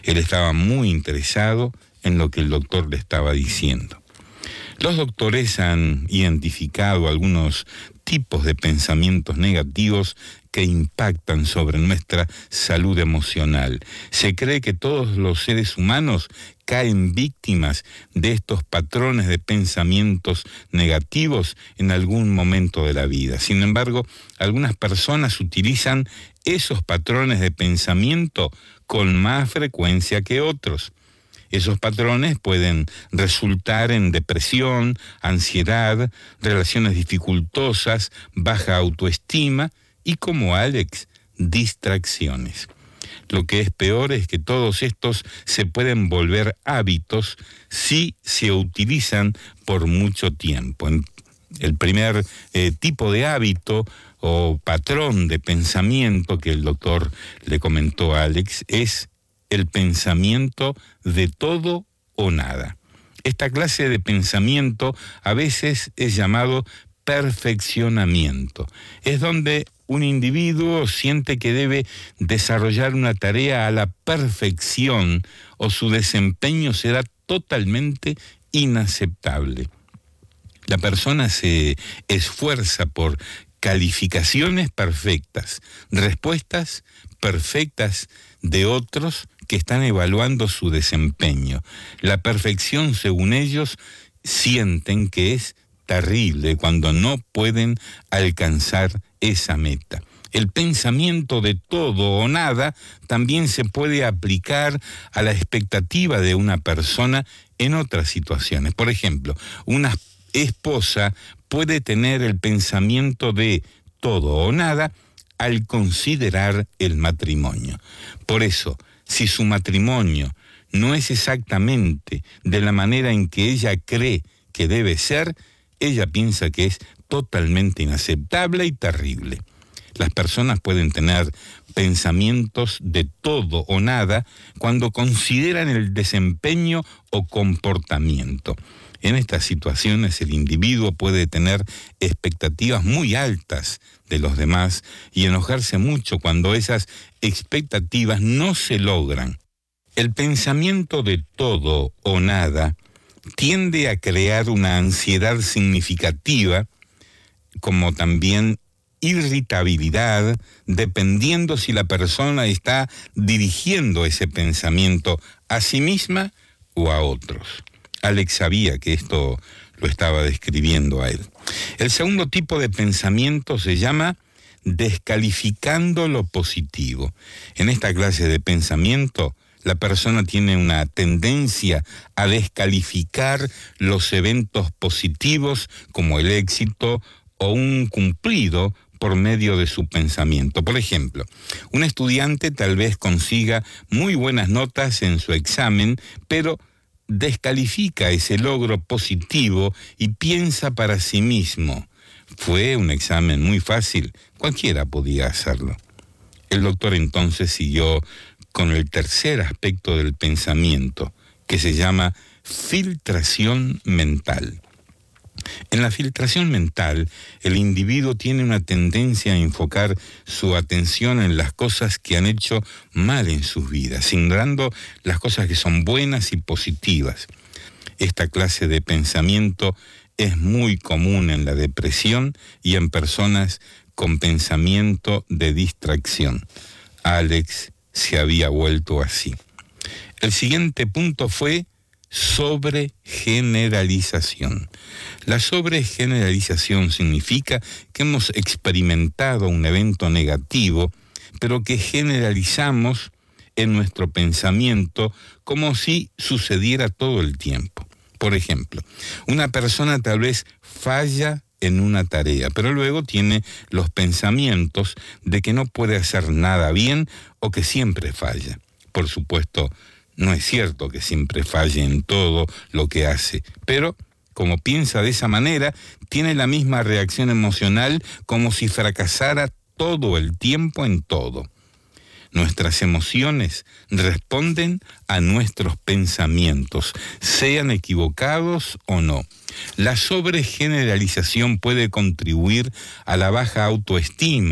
Él estaba muy interesado en lo que el doctor le estaba diciendo. Los doctores han identificado algunos tipos de pensamientos negativos que impactan sobre nuestra salud emocional. Se cree que todos los seres humanos caen víctimas de estos patrones de pensamientos negativos en algún momento de la vida. Sin embargo, algunas personas utilizan esos patrones de pensamiento con más frecuencia que otros. Esos patrones pueden resultar en depresión, ansiedad, relaciones dificultosas, baja autoestima y, como Alex, distracciones. Lo que es peor es que todos estos se pueden volver hábitos si se utilizan por mucho tiempo. El primer tipo de hábito o patrón de pensamiento que el doctor le comentó a Alex es el pensamiento de todo o nada. Esta clase de pensamiento a veces es llamado perfeccionamiento. Es donde un individuo siente que debe desarrollar una tarea a la perfección o su desempeño será totalmente inaceptable. La persona se esfuerza por calificaciones perfectas, respuestas perfectas de otros que están evaluando su desempeño. La perfección, según ellos, sienten que es terrible cuando no pueden alcanzar esa meta. El pensamiento de todo o nada también se puede aplicar a la expectativa de una persona en otras situaciones. Por ejemplo, una esposa puede tener el pensamiento de todo o nada al considerar el matrimonio. Por eso, si su matrimonio no es exactamente de la manera en que ella cree que debe ser, ella piensa que es totalmente inaceptable y terrible. Las personas pueden tener pensamientos de todo o nada cuando consideran el desempeño o comportamiento. En estas situaciones el individuo puede tener expectativas muy altas de los demás y enojarse mucho cuando esas expectativas no se logran. El pensamiento de todo o nada tiende a crear una ansiedad significativa, como también irritabilidad, dependiendo si la persona está dirigiendo ese pensamiento a sí misma o a otros. Alex sabía que esto lo estaba describiendo a él. El segundo tipo de pensamiento se llama descalificando lo positivo. En esta clase de pensamiento, la persona tiene una tendencia a descalificar los eventos positivos como el éxito o un cumplido por medio de su pensamiento. Por ejemplo, un estudiante tal vez consiga muy buenas notas en su examen, pero descalifica ese logro positivo y piensa para sí mismo: fue un examen muy fácil, cualquiera podía hacerlo. El doctor entonces siguió con el tercer aspecto del pensamiento, que se llama filtración mental. En la filtración mental, el individuo tiene una tendencia a enfocar su atención en las cosas que han hecho mal en sus vidas, ignorando las cosas que son buenas y positivas. Esta clase de pensamiento es muy común en la depresión y en personas con pensamiento de distracción. Alex se había vuelto así. El siguiente punto fue sobregeneralización. La sobregeneralización significa que hemos experimentado un evento negativo, pero que generalizamos en nuestro pensamiento como si sucediera todo el tiempo. Por ejemplo, una persona tal vez falla en una tarea, pero luego tiene los pensamientos de que no puede hacer nada bien o que siempre falla. Por supuesto, no es cierto que siempre falle en todo lo que hace, pero como piensa de esa manera, tiene la misma reacción emocional como si fracasara todo el tiempo en todo. Nuestras emociones responden a nuestros pensamientos, sean equivocados o no. La sobregeneralización puede contribuir a la baja autoestima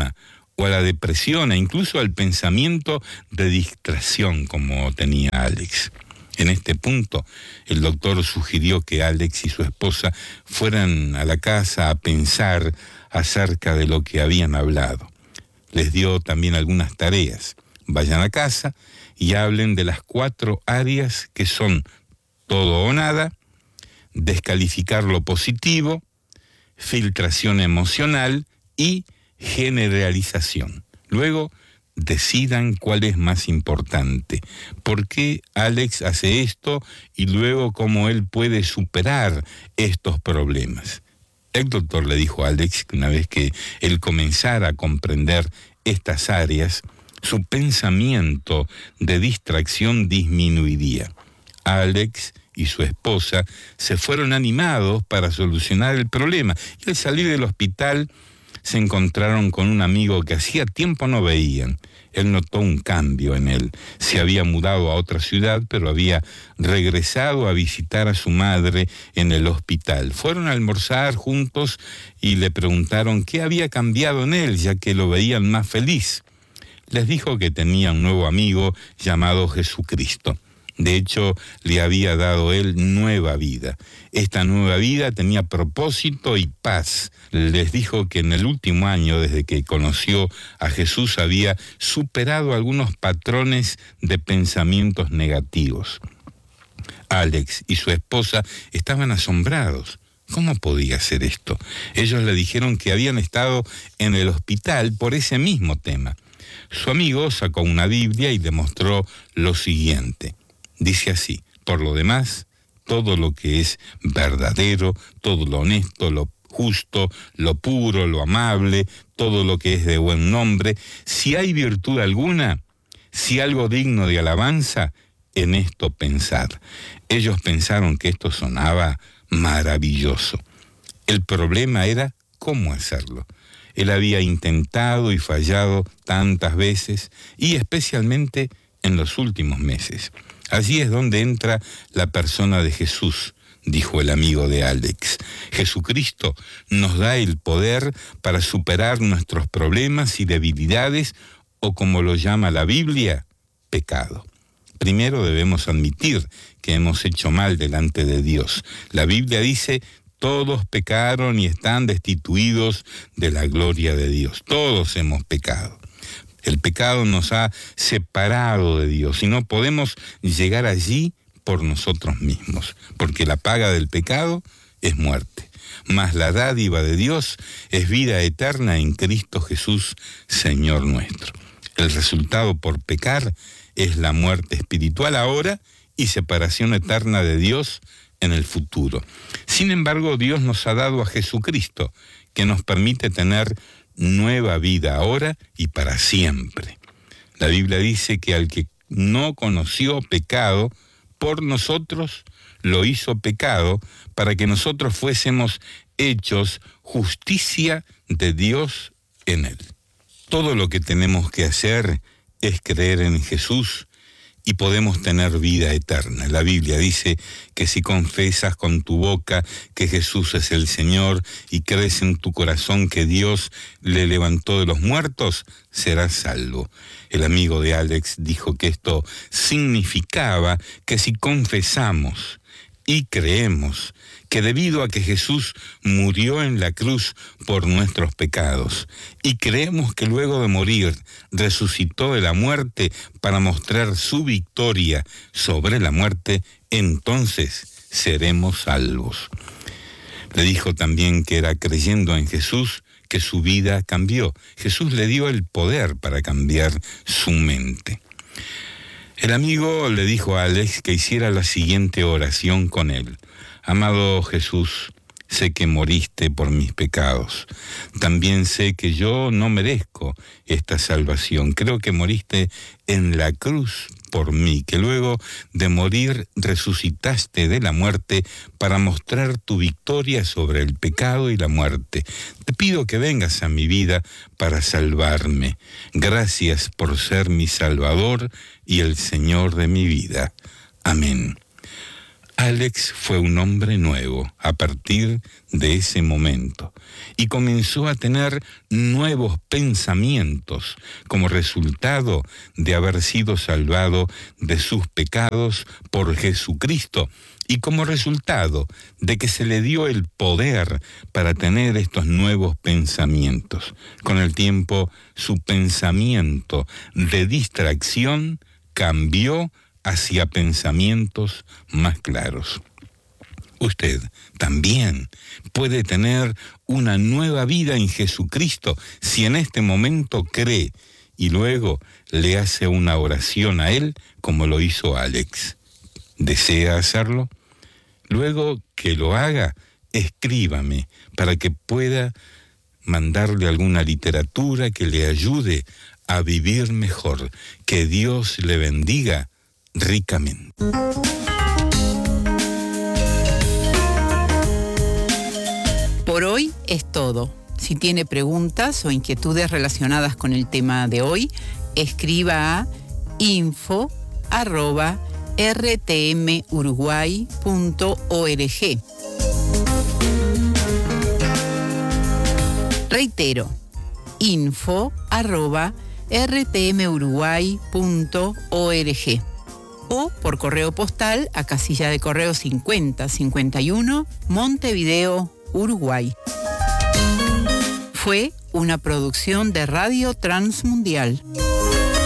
o a la depresión e incluso al pensamiento de distracción como tenía Alex. En este punto, el doctor sugirió que Alex y su esposa fueran a la casa a pensar acerca de lo que habían hablado. Les dio también algunas tareas. Vayan a casa y hablen de las 4 áreas que son todo o nada, descalificar lo positivo, filtración emocional y generalización. Luego, decidan cuál es más importante, por qué Alex hace esto y luego cómo él puede superar estos problemas. El doctor le dijo a Alex que una vez que él comenzara a comprender estas áreas, su pensamiento de distracción disminuiría. Alex y su esposa se fueron animados para solucionar el problema y al salir del hospital se encontraron con un amigo que hacía tiempo no veían. Él notó un cambio en él. Se había mudado a otra ciudad, pero había regresado a visitar a su madre en el hospital. Fueron a almorzar juntos y le preguntaron qué había cambiado en él, ya que lo veían más feliz. Les dijo que tenía un nuevo amigo llamado Jesucristo. De hecho, le había dado él nueva vida. Esta nueva vida tenía propósito y paz. Les dijo que en el último año, desde que conoció a Jesús, había superado algunos patrones de pensamientos negativos. Alex y su esposa estaban asombrados. ¿Cómo podía ser esto? Ellos le dijeron que habían estado en el hospital por ese mismo tema. Su amigo sacó una Biblia y le mostró lo siguiente. Dice así: por lo demás, todo lo que es verdadero, todo lo honesto, lo justo, lo puro, lo amable, todo lo que es de buen nombre, si hay virtud alguna, si algo digno de alabanza, en esto pensad. Ellos pensaron que esto sonaba maravilloso. El problema era cómo hacerlo. Él había intentado y fallado tantas veces, y especialmente en los últimos meses. Allí es donde entra la persona de Jesús, dijo el amigo de Alex. Jesucristo nos da el poder para superar nuestros problemas y debilidades, o como lo llama la Biblia, pecado. Primero debemos admitir que hemos hecho mal delante de Dios. La Biblia dice: todos pecaron y están destituidos de la gloria de Dios. Todos hemos pecado. El pecado nos ha separado de Dios y no podemos llegar allí por nosotros mismos, porque la paga del pecado es muerte, mas la dádiva de Dios es vida eterna en Cristo Jesús, Señor nuestro. El resultado por pecar es la muerte espiritual ahora y separación eterna de Dios en el futuro. Sin embargo, Dios nos ha dado a Jesucristo, que nos permite tener nueva vida ahora y para siempre. La Biblia dice que al que no conoció pecado, por nosotros lo hizo pecado, para que nosotros fuésemos hechos justicia de Dios en él. Todo lo que tenemos que hacer es creer en Jesús y podemos tener vida eterna. La Biblia dice que si confesas con tu boca que Jesús es el Señor y crees en tu corazón que Dios le levantó de los muertos, serás salvo. El amigo de Alex dijo que esto significaba que si confesamos y creemos que debido a que Jesús murió en la cruz por nuestros pecados, y creemos que luego de morir resucitó de la muerte para mostrar su victoria sobre la muerte, entonces seremos salvos. Le dijo también que era creyendo en Jesús que su vida cambió. Jesús le dio el poder para cambiar su mente. El amigo le dijo a Alex que hiciera la siguiente oración con él. Amado Jesús, sé que moriste por mis pecados. También sé que yo no merezco esta salvación. Creo que moriste en la cruz por mí, que luego de morir resucitaste de la muerte para mostrar tu victoria sobre el pecado y la muerte. Te pido que vengas a mi vida para salvarme. Gracias por ser mi Salvador y el Señor de mi vida. Amén. Alex fue un hombre nuevo a partir de ese momento y comenzó a tener nuevos pensamientos como resultado de haber sido salvado de sus pecados por Jesucristo y como resultado de que se le dio el poder para tener estos nuevos pensamientos. Con el tiempo, su pensamiento de distracción cambió hacia pensamientos más claros. Usted también puede tener una nueva vida en Jesucristo si en este momento cree y luego le hace una oración a Él como lo hizo Alex. ¿Desea hacerlo? Luego que lo haga, escríbame para que pueda mandarle alguna literatura que le ayude a vivir mejor. Que Dios le bendiga ricamente. Por hoy es todo. Si tiene preguntas o inquietudes relacionadas con el tema de hoy, escriba a info@rtmuruguay.org. Reitero, info@rtmuruguay.org o por correo postal a casilla de correo 5051, Montevideo, Uruguay. Fue una producción de Radio Transmundial.